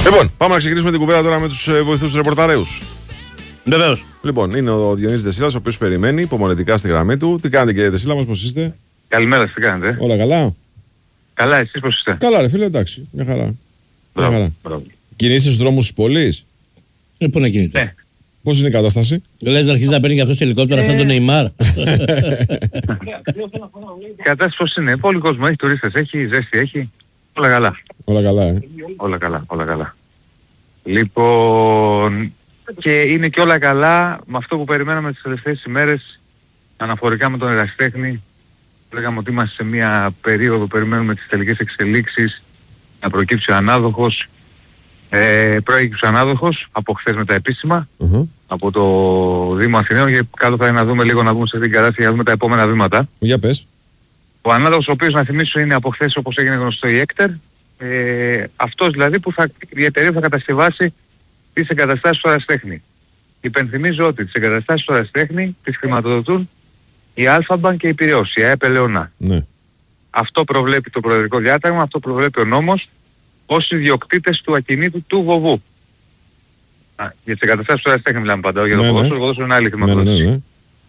Λοιπόν, πάμε να ξεκινήσουμε την κουβέντα τώρα με τους βοηθούς ρεπορταρέους. Βεβαίως. Λοιπόν, είναι ο Διονύσης Δεσίλας, ο οποίος περιμένει υπομονετικά στη γραμμή του. Τι κάνετε, κύριε Δεσίλα μας, πώς είστε? Καλημέρα, τι κάνετε? Όλα καλά? Καλά, εσείς πώς είστε? Καλά, ρε φίλε, εντάξει. Μια χαρά. Μπράβο, Μια χαρά. μπράβο. Κινείσαι στους δρόμους της πόλης? Πού να κινείται. Ναι. Πώς είναι η κατάσταση? Λες να αρχίσει να παίρνει και αυτό σε ελικόπτερα σαν τον Νεϊμάρ. Η κατάσταση πώς είναι? Πολύ κόσμο έχει, τουρίστες έχει, ζέστη έχει. Όλα καλά. Όλα καλά, Όλα καλά, όλα καλά. Λοιπόν, και είναι και όλα καλά με αυτό που περιμέναμε τις τελευταίες ημέρες αναφορικά με τον ερασιτέχνη. Λέγαμε ότι είμαστε σε μια περίοδο, περιμένουμε τις τελικές εξελίξεις, να προκύψει ο ανάδοχος. Προέκυψε ο ανάδοχος από χθες με τα επίσημα, από το Δήμο Αθηναίων, και καλό θα είναι να δούμε λίγο, να δούμε σε αυτήν την κατάσταση για να δούμε τα επόμενα βήματα. Για πες. Ο ανάδοχος, ο οποίος, να θυμίσω, είναι από χθες, όπως έγινε γνωστό, η Έκτερ. Αυτός δηλαδή που η εταιρεία θα κατασκευάσει τις εγκαταστάσεις του ερασιτέχνη. Υπενθυμίζω ότι τις εγκαταστάσεις του ερασιτέχνη τις χρηματοδοτούν η Αλφα-Μπανκ και η Πειραιώς, η ΑΕΠ Ελαιώνα. Ναι. Αυτό προβλέπει το προεδρικό διάταγμα, αυτό προβλέπει ο νόμος, ως ιδιοκτήτες του ακινήτου του Βοβού. Για τις εγκαταστάσεις του ερασιτέχνη μιλάμε πάντα, για το ποδόσφαιρο, το ποδόσφαιρο είναι άλλη χρηματοδότηση.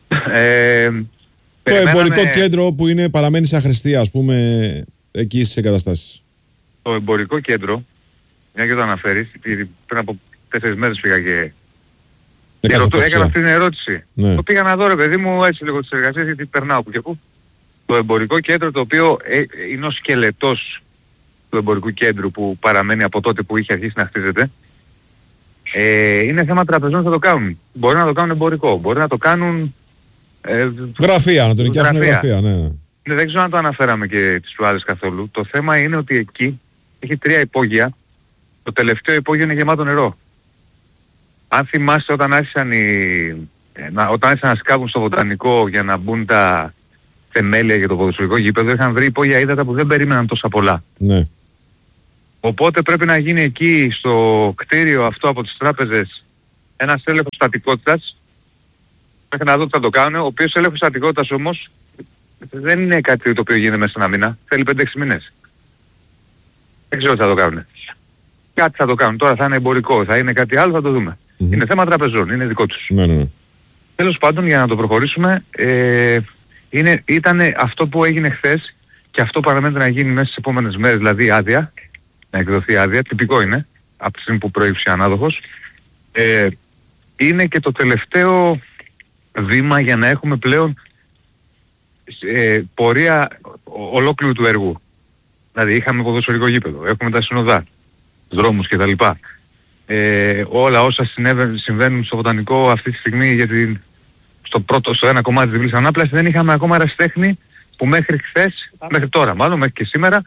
Το εμπορικό κέντρο που παραμένει σαν αχρηστία, ας πούμε, εκεί στις εγκαταστάσεις. Το εμπορικό κέντρο, μια και το αναφέρεις, πριν από 4 μέρες πήγα και έκανα αυτή την ερώτηση. Ναι. Το πήγα να δω, ρε παιδί μου, έτσι λίγο τις εργασίες, γιατί περνάω που και που. Το εμπορικό κέντρο, το οποίο είναι ο σκελετός του εμπορικού κέντρου που παραμένει από τότε που είχε αρχίσει να χτίζεται, είναι θέμα τραπεζών, θα το κάνουν. Μπορεί να το κάνουν εμπορικό, μπορεί να το κάνουν γραφεία, να το νοικιάσουν γραφεία, ναι. Δεν ξέρω αν το αναφέραμε και τις προάλλες καθόλου. Το θέμα είναι ότι εκεί έχει 3 υπόγεια. Το τελευταίο υπόγειο είναι γεμάτο νερό. Αν θυμάστε, όταν άρχισαν να σκάβουν στο βοτανικό για να μπουν τα θεμέλια για το ποδοσφαιρικό γήπεδο, είχαν βρει υπόγεια ύδατα που δεν περίμεναν τόσα πολλά. Ναι. Οπότε πρέπει να γίνει εκεί στο κτίριο αυτό από τις τράπεζες ένας έλεγχος στατικότητας. Μέχρι να δω τι θα το κάνουν. Ο οποίος έλεγχος στατικότητας όμως δεν είναι κάτι το οποίο γίνεται μέσα σε ένα μήνα. Θέλει 5-6 μήνες. Δεν ξέρω τι θα το κάνουν. Κάτι θα το κάνουν. Τώρα θα είναι εμπορικό, θα είναι κάτι άλλο, θα το δούμε. Είναι θέμα τραπεζών, είναι δικό τους. Ναι. Τέλος πάντων, για να το προχωρήσουμε, ήταν αυτό που έγινε χθες και αυτό παραμένει να γίνει μέσα στις επόμενες μέρες, δηλαδή άδεια, να εκδοθεί άδεια, τυπικό είναι, από τη στιγμή που προήψε ανάδοχος. Είναι και το τελευταίο βήμα για να έχουμε πλέον πορεία ολόκληρου του έργου. Δηλαδή είχαμε ποδοσφαιρικό γήπεδο, έχουμε τα συνοδά, δρόμους κτλ. Όλα όσα συμβαίνουν στο βοτανικό αυτή τη στιγμή στο ένα κομμάτι της διπλής ανάπλασης, δεν είχαμε ακόμα ερασιτέχνη που μέχρι χθες, μέχρι τώρα μάλλον, μέχρι και σήμερα,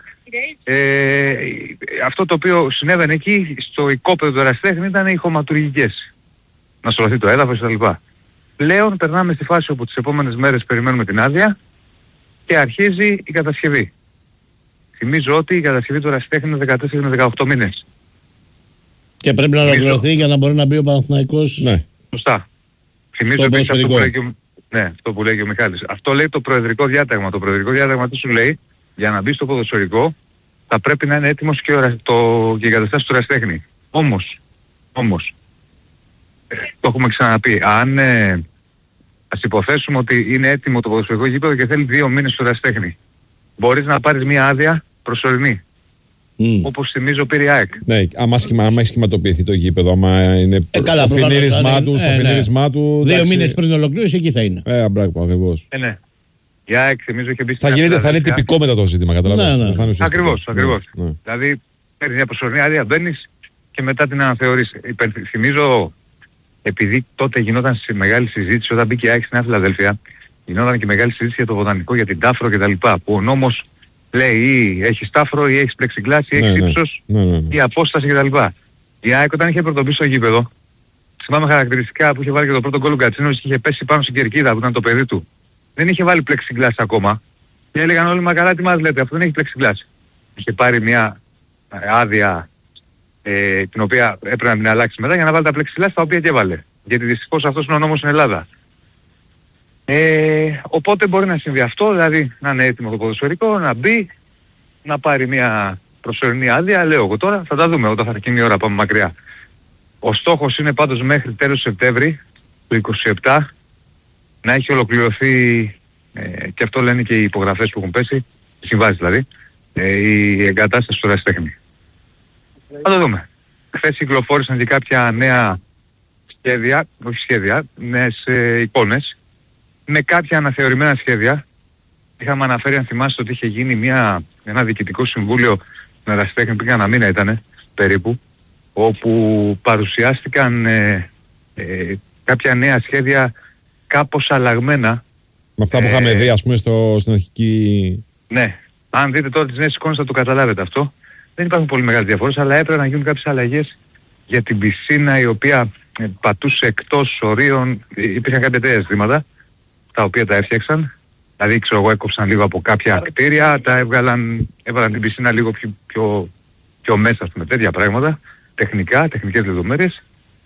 αυτό το οποίο συνέβαινε εκεί στο οικόπεδο του ερασιτέχνη ήταν οι χωματουργικές. Να στρωθεί το έδαφος κτλ. Πλέον περνάμε στη φάση όπου τις επόμενες μέρες περιμένουμε την άδεια και αρχίζει η κατασκευή. Θυμίζω ότι η κατασκευή του ερασιτέχνη είναι 14 με 18 μήνες. Και πρέπει να ολοκληρωθεί για να μπορεί να μπει ο Παναθηναϊκός. Ναι. Σωστά. Θυμίζω επίσης αυτό που λέει και ο Μιχάλης. Αυτό λέει το προεδρικό διάταγμα. Το προεδρικό διάταγμα τι σου λέει? Για να μπει στο ποδοσφαιρικό θα πρέπει να είναι έτοιμος και η εγκαταστάσεις του ερασιτέχνη. Όμως, το έχουμε ξαναπεί. Ας υποθέσουμε ότι είναι έτοιμο το ποδοσφαιρικό γήπεδο και θέλει 2 μήνες του ερασιτέχνη. Μπορείς να πάρεις μια άδεια προσωρινή. Όπως θυμίζω πήρε η ΑΕΚ. Ναι, άμα έχει σχηματοποιηθεί το γήπεδο, άμα είναι καλά, στο φινίρισμά του. 2 μήνες πριν ολοκλήρωση εκεί θα είναι. Μπράβο, ακριβώς. Ναι. Η ΑΕΚ θυμίζω είχε μπει θα είναι τυπικό μετά το ζήτημα, καταλαβαίνεις. Ναι. Ακριβώς. Δηλαδή παίρνεις μια προσωρινή άδεια, μπαίνεις και μετά την αναθεωρείς. Θυμίζω, επειδή τότε γινόταν μεγάλη συζήτηση, όταν μπήκε η ΑΕΚ στη Νέα Φιλαδέλφια, γινόταν και μεγάλη συζήτηση για το βοτανικό, για την τάφρο κτλ. Που ο νόμος λέει ή έχεις τάφρο ή έχεις πλεξιγκλάς ή έχεις ύψος ή απόσταση κτλ. Η ΑΕΚ όταν είχε πρωτομπεί στο γήπεδο, θυμάμαι χαρακτηριστικά που είχε βάλει και το πρώτο γκολ ο Γκατσίνος και είχε πέσει πάνω στην κερκίδα που ήταν το παιδί του. Δεν είχε βάλει πλεξιγκλάς ακόμα. Και έλεγαν όλοι, μα καλά τι μας λέτε, αυτό δεν έχει πλεξιγκλάς. Είχε πάρει μια άδεια την οποία έπρεπε να την αλλάξει μετά για να βάλει τα πλεξιγκλάς τα οποία και έβαλε. Γιατί δυστυχώς αυτός είναι ο νόμος στην Ελλάδα. Οπότε μπορεί να συμβεί αυτό, δηλαδή να είναι έτοιμο το ποδοσφαιρικό, να μπει, να πάρει μια προσωρινή άδεια, λέω εγώ τώρα, θα τα δούμε όταν θα γίνει η ώρα, πάμε μακριά. Ο στόχος είναι πάντως μέχρι τέλος Σεπτέμβρη του 27 να έχει ολοκληρωθεί, και αυτό λένε και οι υπογραφές που έχουν πέσει, οι συμβάσεις δηλαδή, η εγκατάσταση του ερασιτέχνη. Θα το δούμε. Χθες κυκλοφόρησαν και κάποια νέα σχέδια, όχι σχέδια, νέες εικόνες, με κάποια αναθεωρημένα σχέδια. Είχαμε αναφέρει, αν θυμάστε, ότι είχε γίνει ένα διοικητικό συμβούλιο με ερασιτέχνη πριν κάνα μήνα ήταν περίπου, όπου παρουσιάστηκαν κάποια νέα σχέδια κάπως αλλαγμένα. Με αυτά που είχαμε δει, ας πούμε, στην αρχική... Ναι. Αν δείτε τώρα τις νέες εικόνες θα το καταλάβετε αυτό. Δεν υπάρχουν πολύ μεγάλες διαφορές, αλλά έπρεπε να γίνουν κάποιες αλλαγές για την πισίνα, η οποία πατούσε εκτός ορίων. Υπήρχαν κάποια τέτοια ζητήματα, τα οποία τα έφτιαξαν. Δηλαδή, ξέρω εγώ, έκοψαν λίγο από κάποια κτίρια, έβαλαν την πισίνα λίγο πιο μέσα, με τέτοια πράγματα, τεχνικές λεπτομέρειες.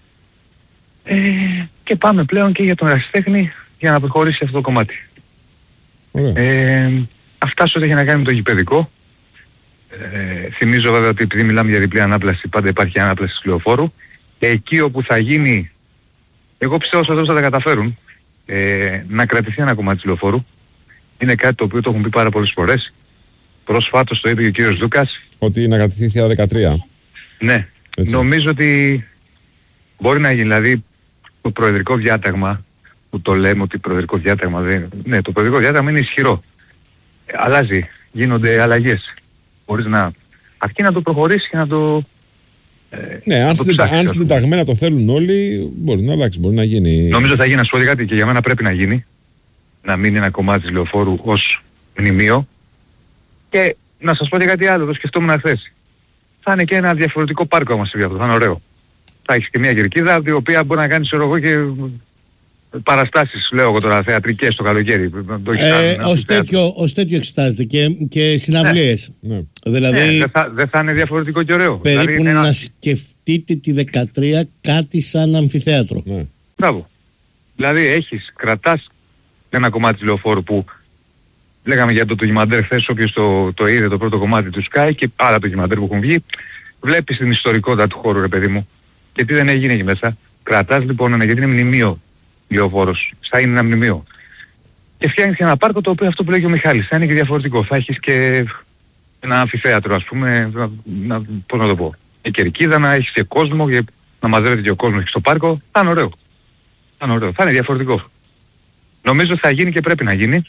Και πάμε πλέον και για τον ερασιτέχνη για να προχωρήσει αυτό το κομμάτι. Αυτά σε ό,τι έχει να κάνει με το γηπεδικό. Θυμίζω βέβαια ότι επειδή μιλάμε για διπλή ανάπλαση, πάντα υπάρχει ανάπλαση του λεωφόρου. Εκεί όπου θα γίνει, εγώ πιστεύω ότι θα τα καταφέρουν, να κρατηθεί ένα κομμάτι του λεωφόρου. Είναι κάτι το οποίο το έχουν πει πάρα πολλές φορές. Προσφάτως το είπε και ο κύριος Δούκας. Ότι να κρατηθεί θεία 13. Ναι. Έτσι. Νομίζω ότι μπορεί να γίνει. Δηλαδή το προεδρικό διάταγμα, που το λέμε ότι προεδρικό διάταγμα δεν... Ναι, το προεδρικό διάταγμα είναι ισχυρό. Αλλάζει. Γίνονται αλλαγές. Μπορείς να... Αρκεί να το προχωρήσει και να το... Ναι, αν συντεταγμένα το θέλουν όλοι, μπορεί να αλλάξει, μπορεί να γίνει. Νομίζω θα γίνει, να σου πω κάτι, και για μένα πρέπει να γίνει. Να μείνει ένα κομμάτι της λεωφόρου ως μνημείο. Και να σας πω και κάτι άλλο, το σκεφτόμουν χθες. Θα είναι και ένα διαφορετικό πάρκο άμα συμβεί αυτό, θα είναι ωραίο. Θα έχεις και μια κερκίδα, η οποία μπορεί να κάνει εγώ και παραστάσεις, λέω εγώ τώρα, θεατρικές το καλοκαίρι. Ως τέτοιο εξετάζεται και συναυλίες. Ναι. Δηλαδή, δεν θα είναι διαφορετικό και ωραίο. Περίπου δηλαδή, να σκεφτείτε τη 13 κάτι σαν αμφιθέατρο. Ναι. Μπράβο. Δηλαδή κρατάς ένα κομμάτι του λεωφόρου που λέγαμε για το ντοκιμαντέρ χθες, όποιος το είδε το πρώτο κομμάτι του Sky και άλλα ντοκιμαντέρ που έχουν βγει, βλέπεις την ιστορικότητα του χώρου, ρε παιδί μου. Και τι δεν έγινε εκεί μέσα. Κρατάς λοιπόν γιατί είναι μνημείο λεωφόρος. Θα είναι ένα μνημείο. Και φτιάχνεις και ένα πάρκο, το οποίο αυτό που λέγει ο Μιχάλης θα είναι και διαφορετικό. Θα έχεις και ένα αμφιθέατρο, ας πούμε, πώς να το πω. Και κερκίδα, να έχεις και κόσμο, και να μαζεύεται και ο κόσμος και στο πάρκο. Θα είναι ωραίο. Θα είναι διαφορετικό. Νομίζω θα γίνει και πρέπει να γίνει.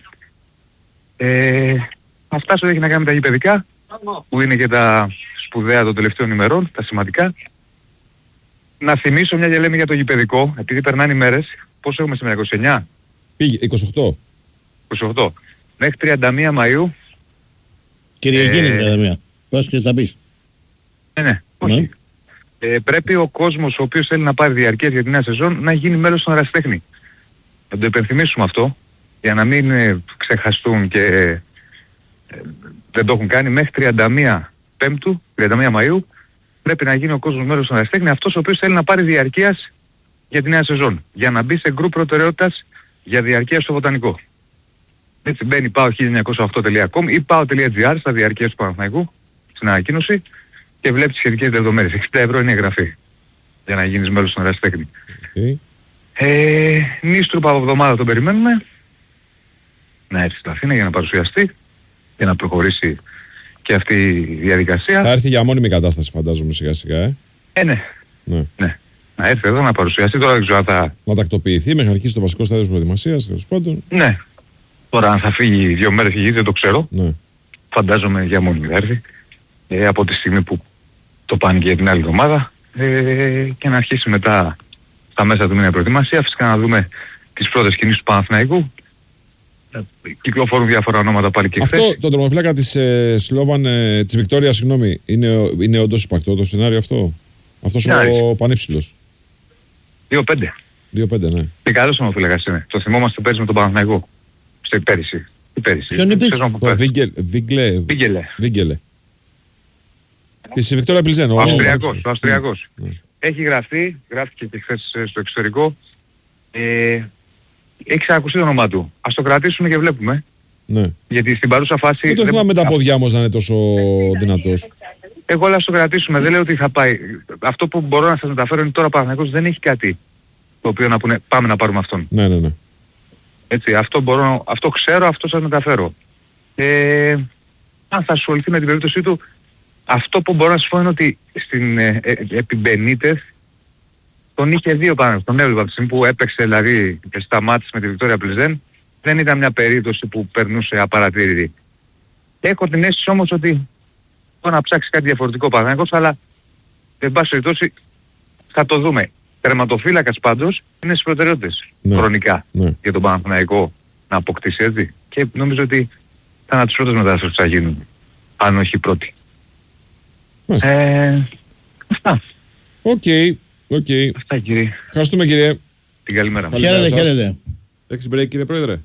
Αυτά σου έχει να κάνει με τα γηπεδικά, που είναι και τα σπουδαία των τελευταίων ημερών, τα σημαντικά. Να θυμίσω, μια και λέμε για το γηπεδικό, επειδή περνάνε οι μέρες, πόσο έχουμε σήμερα, 29? Πήγε, 28. Μέχρι 31 Μαΐου. Κυριακή είναι 31. Πώς και θα πεις. Ναι. Όχι. Πρέπει ο κόσμος ο οποίος θέλει να πάρει διαρκές για τη νέα σεζόν να γίνει μέλος των ερασιτέχνη. Να το υπενθυμίσουμε αυτό, για να μην ξεχαστούν και δεν το έχουν κάνει. Μέχρι 31 Μαΐου πρέπει να γίνει ο κόσμος μέλος των ερασιτέχνη, αυτός ο οποίος θέλει να πάρει διαρκείας για τη νέα σεζόν, για να μπει σε γκρουπ προτεραιότητας για διαρκεία στο Βοτανικό. Έτσι μπαίνει πάω1908.com ή πάω.gr στα διαρκείας του Παναθηναϊκού, στην ανακοίνωση, και βλέπει τις σχετικές δεδομένες. 60 ευρώ είναι η εγγραφή για να γίνεις μέλος των ερασιτέχνη. Νίστρουπα από εβδομάδα τον περιμένουμε να έρθει στην Αθήνα για να παρουσιαστεί και να προχωρήσει και αυτή η διαδικασία. Θα έρθει για μόνιμη κατάσταση, φαντάζομαι, σιγά σιγά. Ναι. Να έρθει εδώ να παρουσιαστεί. Τώρα δεν ξέρω αν θα... Να τακτοποιηθεί μέχρι να αρχίσει το βασικό στάδιο της προετοιμασίας, τέλος πάντων. Ναι. Τώρα αν θα φύγει 2 μέρες και γύρω δεν το ξέρω. Ναι. Φαντάζομαι για μόνιμη θα έρθει. Από τη στιγμή που το πάνε και για την άλλη εβδομάδα. Και να αρχίσει μετά στα μέσα του μήνα η προετοιμασία. Φυσικά να δούμε τις πρώτες κινήσεις του Παναθηναϊκού. Κυκλοφορούν διάφορα ονόματα πάλι και χθες. Αυτό το τερματοφύλακα της Σλόβαν, της Βικτόρια, συγγνώμη, είναι όντως υπαρκτό το σενάριο αυτό? Αυτός ο πανύψηλος. 2-5. 2-5, ναι. Και καλός τερματοφύλακας είναι. Το θυμόμαστε πέρυσι με τον Παναθηναϊκό. Πέρυσι. Ποιον είπες? Το Βίγγελε. Της Βικτόρια Πλιζέν. Ο Αυστριακός. Έχει γράφτηκε και χθες στο εξωτερικό. Έχει ξανακουστεί το όνομά του. Ας το κρατήσουμε και βλέπουμε. Ναι. Γιατί στην παρούσα φάση... Δεν το θυμάμαι με τα πόδια όμως να είναι τόσο δυνατός. Εγώ όλα στο κρατήσουμε, δεν λέω ότι θα πάει. Αυτό που μπορώ να σας μεταφέρω είναι τώρα ο Παναθηναϊκός δεν έχει κάτι το οποίο να πούνε πάμε να πάρουμε αυτόν. Ναι. Έτσι, αυτό ξέρω, αυτό σας μεταφέρω. Αν θα ασχοληθεί με την περίπτωσή του, αυτό που μπορώ να σας πω είναι ότι στην επί Benitez τον είχε δύο πάνω, τον έβλεπα από τη στιγμή που έπαιξε δηλαδή στα μάτς με τη Βικτόρια Πλιζέν, δεν ήταν μια περίπτωση που περνούσε απαρατήρητη. Έχω την αίσθηση όμως ότι μπορεί να ψάξει κάτι διαφορετικό Παναθηναϊκός, αλλά εν πάση περιπτώσει θα το δούμε. Τερματοφύλακας πάντως είναι στις προτεραιότητες χρονικά για τον Παναθηναϊκό να αποκτήσει, έτσι. Και νομίζω ότι θα είναι από τις πρώτες μεταστάσεις που θα γίνουν, αν όχι πρώτη. Αυτά. Οκ. Αυτά κύριε. Ευχαριστούμε κύριε. Την καλημέρα μας. Χαίρετε. Έχεις break κύριε Πρόεδρε?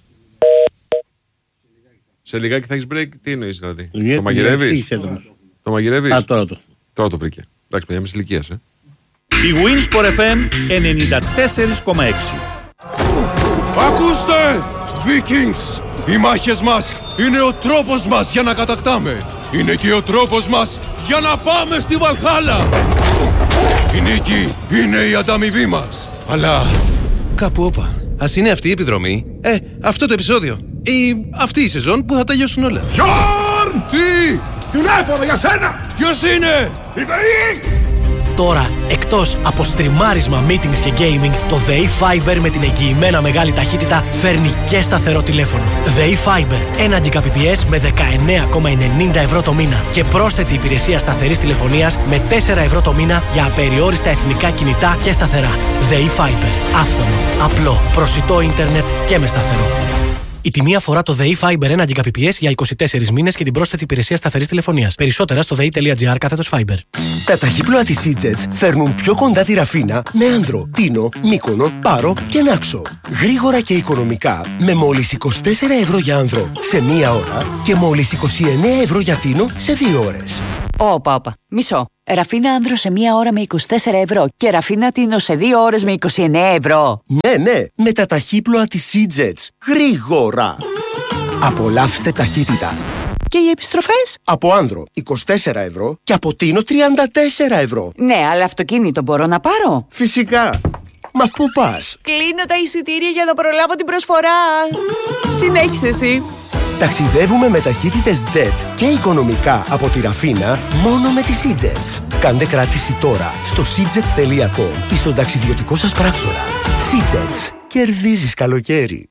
Σε λιγάκι θα έχεις break, τι εννοείς δηλαδή? Το μαγειρεύεις? Το μαγειρεύεις? Τώρα το βρήκε. Εντάξει παιδιά, είμαι της ηλικίας, Η Winsport FM 94,6. Ακούστε! Vikings! Οι μάχες μας είναι ο τρόπος μας για να κατακτάμε. Είναι και ο τρόπος μας για να πάμε στη Βαλχάλα. Η νίκη είναι η ανταμοιβή μας. Αλλά κάπου όπα. Ας είναι αυτή η επιδρομή, αυτό το επεισόδιο ή αυτή η σεζόν που θα τελειώσουν όλα. Γιόρν! Τι! Τηλέφωνο για σένα! Ποιος είναι? Η ΔΕΗ! Τώρα, εκτός από στριμάρισμα, meetings και gaming, το ΔΕΗ Fiber με την εγγυημένα μεγάλη ταχύτητα φέρνει και σταθερό τηλέφωνο. ΔΕΗ Fiber, 1 Gbps με 19,90 ευρώ το μήνα και πρόσθετη υπηρεσία σταθερής τηλεφωνίας με 4 ευρώ το μήνα για απεριόριστα εθνικά κινητά και σταθερά. ΔΕΗ Fiber, άφθονο, απλό, προσιτό ίντερνετ και με σταθερό. Η τιμή αφορά το ΔΕΗ Fiber 1 Gbps για 24 μήνες και την πρόσθετη υπηρεσία σταθερής τηλεφωνίας. Περισσότερα στο dei.gr/Fiber. Τα ταχύπλοα της Seajets φέρνουν πιο κοντά τη Ραφίνα με Άνδρο, Τίνο, Μύκονο, Πάρο και Νάξο. Γρήγορα και οικονομικά με μόλις 24 ευρώ για Άνδρο σε 1 ώρα και μόλις 29 ευρώ για Τίνο σε 2 ώρες. Όπα, μισό. Ραφίνα Άνδρο σε 1 ώρα με 24 ευρώ και Ραφίνα Τίνο σε 2 ώρες με 29 ευρώ. Ναι, με τα ταχύπλοα της Seajets. Γρήγορα. Απολαύστε ταχύτητα. Και οι επιστροφές? Από Άνδρο 24 ευρώ και από Τίνο 34 ευρώ. Ναι, αλλά αυτοκίνητο μπορώ να πάρω? Φυσικά. Μα πού πας? Κλείνω τα εισιτήρια για να προλάβω την προσφορά. Συνέχισε εσύ. Ταξιδεύουμε με ταχύτητες jet και οικονομικά από τη Ραφίνα μόνο με τη Seajets. Κάντε κράτηση τώρα στο seajets.com ή στον ταξιδιωτικό σας πράκτορα. Seajets. Κερδίζεις καλοκαίρι.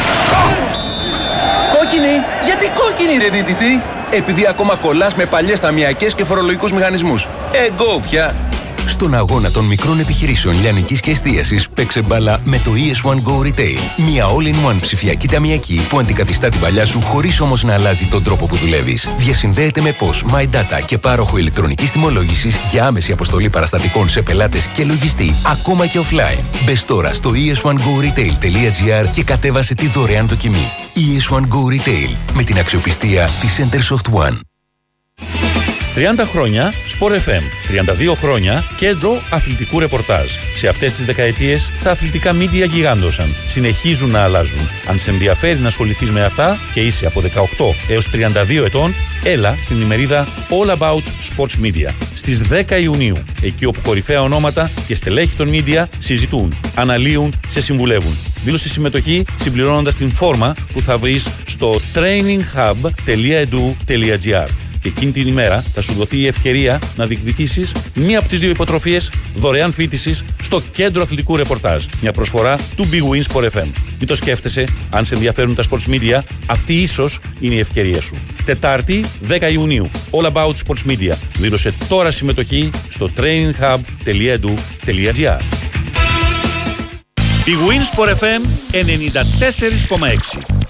Κόκκινη! Γιατί κόκκινη ρε δίτητη? Επειδή ακόμα κολλάς με παλιές ταμιακές και φορολογικούς μηχανισμούς. Εγώ πια! Στον αγώνα των μικρών επιχειρήσεων λιανικής και εστίασης παίξε μπάλα με το ES1 Go Retail. Μια all-in-one ψηφιακή ταμιακή που αντικαθιστά την παλιά σου χωρίς όμως να αλλάζει τον τρόπο που δουλεύεις. Διασυνδέεται με POS, My Data και πάροχο ηλεκτρονικής τιμολόγησης για άμεση αποστολή παραστατικών σε πελάτες και λογιστή, ακόμα και offline. Μπες τώρα στο es1goretail.gr και κατέβασε τη δωρεάν δοκιμή. ES1 Go Retail με την αξιοπιστία της Centersoft One. 30 χρόνια Sport FM, 32 χρόνια κέντρο αθλητικού ρεπορτάζ. Σε αυτές τις δεκαετίες τα αθλητικά μίντια γιγάντωσαν. Συνεχίζουν να αλλάζουν. Αν σε ενδιαφέρει να ασχοληθείς με αυτά και είσαι από 18 έως 32 ετών, έλα στην ημερίδα All About Sports Media στις 10 Ιουνίου. Εκεί όπου κορυφαία ονόματα και στελέχη των μίντια συζητούν, αναλύουν, σε συμβουλεύουν. Δήλωσε συμμετοχή συμπληρώνοντας την φόρμα που θα βρεις στο traininghub.edu.gr. Και εκείνη την ημέρα θα σου δοθεί η ευκαιρία να διεκδικήσεις μία από τις 2 υποτροφίες δωρεάν φοιτησης στο κέντρο αθλητικού ρεπορτάζ. Μια προσφορά του Big Win Sport FM. Μην το σκέφτεσαι, αν σε ενδιαφέρουν τα sports media, αυτή ίσως είναι η ευκαιρία σου. Τετάρτη, 10 Ιουνίου. All About Sports Media. Δήλωσε τώρα συμμετοχή στο traininghub.edu.gr. Big Win Sport FM 94,6.